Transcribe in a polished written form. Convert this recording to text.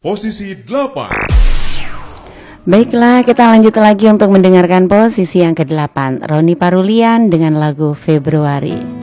Posisi 8. Baiklah, kita lanjut lagi untuk mendengarkan posisi yang ke-8. Roni Parulian dengan lagu Februari.